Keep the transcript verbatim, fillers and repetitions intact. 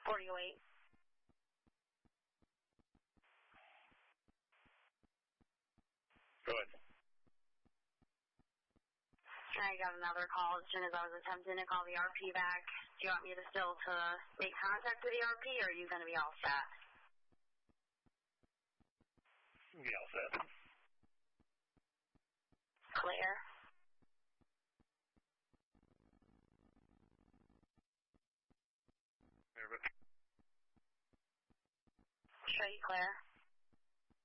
forty oh eight. Go ahead. I got another call as soon as I was attempting to call the R P back. Do you want me to still to make contact with the R P, or are you going to be all set? Be all set. Clear. Clear. Straight clear.